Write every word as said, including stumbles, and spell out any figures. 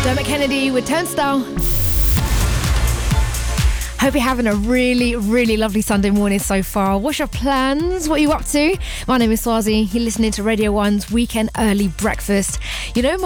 Dermot Kennedy with Turnstile. Hope you're having a really, really lovely Sunday morning so far. What's your plans? What are you up to? My name is Swazi. You're listening to Radio one's Weekend Early Breakfast. You know,